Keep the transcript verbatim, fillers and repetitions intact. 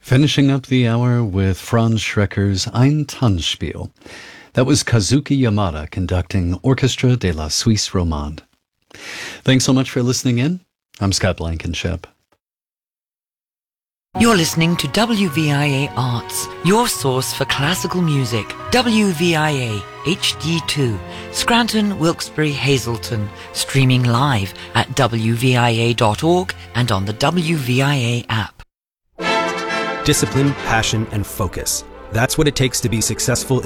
Finishing up the hour with Franz Schrecker's Ein Tanzspiel. That was Kazuki Yamada conducting Orchestra de la Suisse Romande. Thanks so much for listening in. I'm Scott Blankenship. You're listening to W V I A Arts, your source for classical music. W V I A H D two, Scranton, Wilkes-Barre, Hazleton, streaming live at w v i a dot org and on the W V I A app. Discipline, passion, and focus. That's what it takes to be successful